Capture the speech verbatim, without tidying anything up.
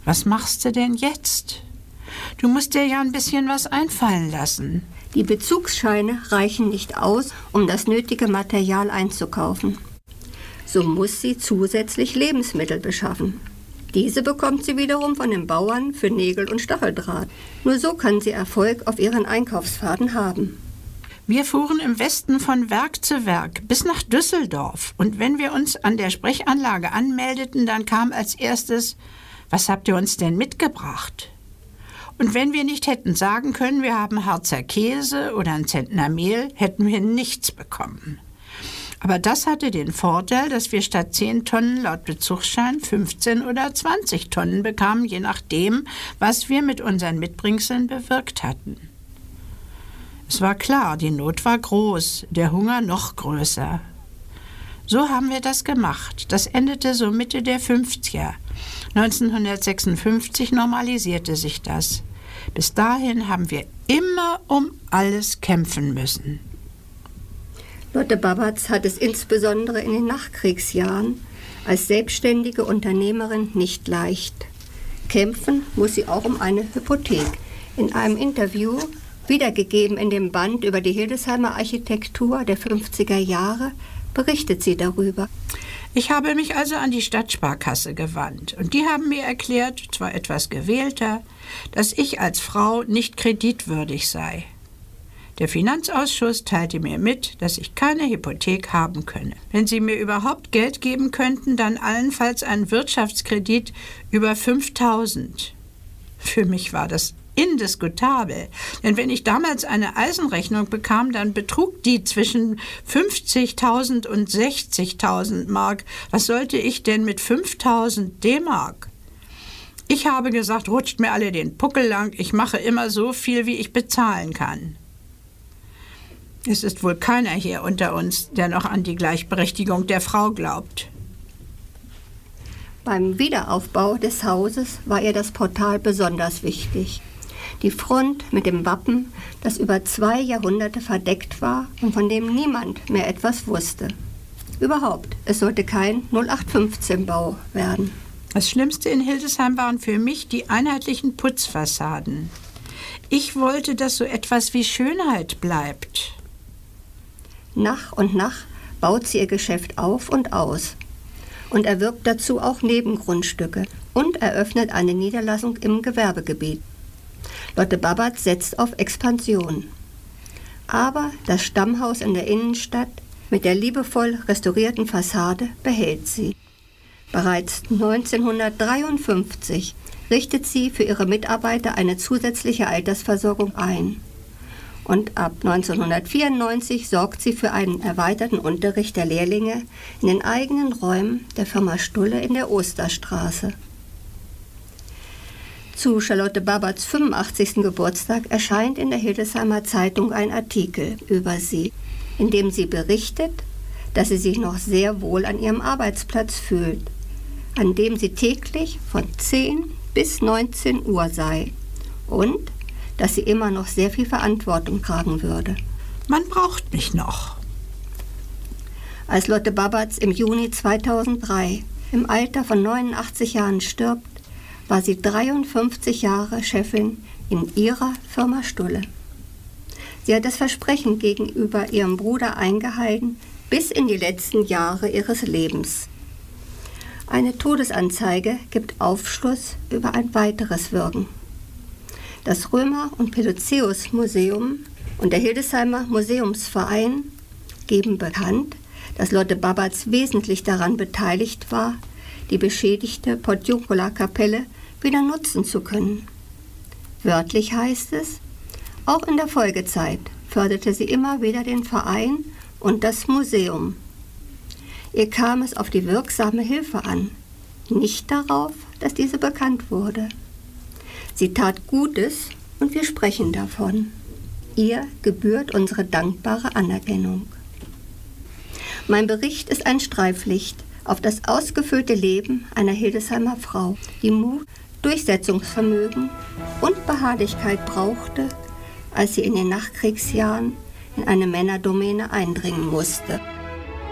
Was machst du denn jetzt? Du musst dir ja ein bisschen was einfallen lassen. Die Bezugsscheine reichen nicht aus, um das nötige Material einzukaufen. So muss sie zusätzlich Lebensmittel beschaffen. Diese bekommt sie wiederum von den Bauern für Nägel und Stacheldraht. Nur so kann sie Erfolg auf ihren Einkaufsfahrten haben. Wir fuhren im Westen von Werk zu Werk bis nach Düsseldorf. Und wenn wir uns an der Sprechanlage anmeldeten, dann kam als erstes: Was habt ihr uns denn mitgebracht? Und wenn wir nicht hätten sagen können, wir haben Harzer Käse oder ein Zentner Mehl, hätten wir nichts bekommen. Aber das hatte den Vorteil, dass wir statt zehn Tonnen laut Bezugsschein fünfzehn oder zwanzig Tonnen bekamen, je nachdem, was wir mit unseren Mitbringseln bewirkt hatten. Es war klar, die Not war groß, der Hunger noch größer. So haben wir das gemacht. Das endete so Mitte der fünfziger. neunzehnhundertsechsundfünfzig normalisierte sich das. Bis dahin haben wir immer um alles kämpfen müssen. Lotte Babatz hat es insbesondere in den Nachkriegsjahren als selbstständige Unternehmerin nicht leicht. Kämpfen muss sie auch um eine Hypothek. In einem Interview, wiedergegeben in dem Band über die Hildesheimer Architektur der fünfziger Jahre, berichtet sie darüber. Ich habe mich also an die Stadtsparkasse gewandt und die haben mir erklärt, zwar etwas gewählter, dass ich als Frau nicht kreditwürdig sei. Der Finanzausschuss teilte mir mit, dass ich keine Hypothek haben könne. Wenn sie mir überhaupt Geld geben könnten, dann allenfalls einen Wirtschaftskredit über fünftausend. Für mich war das indiskutabel, denn wenn ich damals eine Eisenrechnung bekam, dann betrug die zwischen fünfzigtausend und sechzigtausend Mark. Was sollte ich denn mit fünftausend D-Mark? Ich habe gesagt, rutscht mir alle den Puckel lang, ich mache immer so viel, wie ich bezahlen kann. Es ist wohl keiner hier unter uns, der noch an die Gleichberechtigung der Frau glaubt. Beim Wiederaufbau des Hauses war ihr das Portal besonders wichtig. Die Front mit dem Wappen, das über zwei Jahrhunderte verdeckt war und von dem niemand mehr etwas wusste. Überhaupt, es sollte kein null acht fünfzehn Bau werden. Das Schlimmste in Hildesheim waren für mich die einheitlichen Putzfassaden. Ich wollte, dass so etwas wie Schönheit bleibt. Nach und nach baut sie ihr Geschäft auf und aus und erwirbt dazu auch Nebengrundstücke und eröffnet eine Niederlassung im Gewerbegebiet. Lotte Babatz setzt auf Expansion. Aber das Stammhaus in der Innenstadt mit der liebevoll restaurierten Fassade behält sie. Bereits neunzehnhundertdreiundfünfzig richtet sie für ihre Mitarbeiter eine zusätzliche Altersversorgung ein. Und ab neunzehnhundertvierundneunzig sorgt sie für einen erweiterten Unterricht der Lehrlinge in den eigenen Räumen der Firma Stulle in der Osterstraße. Zu Charlotte Babatz' fünfundachtzigsten Geburtstag erscheint in der Hildesheimer Zeitung ein Artikel über sie, in dem sie berichtet, dass sie sich noch sehr wohl an ihrem Arbeitsplatz fühlt, an dem sie täglich von zehn bis neunzehn Uhr sei und dass sie immer noch sehr viel Verantwortung tragen würde. Man braucht mich noch. Als Lotte Babatz im Juni zweitausenddrei im Alter von neunundachtzig Jahren stirbt, war sie dreiundfünfzig Jahre Chefin in ihrer Firma Stulle. Sie hat das Versprechen gegenüber ihrem Bruder eingehalten bis in die letzten Jahre ihres Lebens. Eine Todesanzeige gibt Aufschluss über ein weiteres Wirken. Das Römer- und Pelozeus-Museum und der Hildesheimer Museumsverein geben bekannt, dass Lotte Babatz wesentlich daran beteiligt war, die beschädigte Portiuncula-Kapelle wieder nutzen zu können. Wörtlich heißt es, auch in der Folgezeit förderte sie immer wieder den Verein und das Museum. Ihr kam es auf die wirksame Hilfe an, nicht darauf, dass diese bekannt wurde. Sie tat Gutes und wir sprechen davon. Ihr gebührt unsere dankbare Anerkennung. Mein Bericht ist ein Streiflicht auf das ausgefüllte Leben einer Hildesheimer Frau, die Mut, Durchsetzungsvermögen und Beharrlichkeit brauchte, als sie in den Nachkriegsjahren in eine Männerdomäne eindringen musste.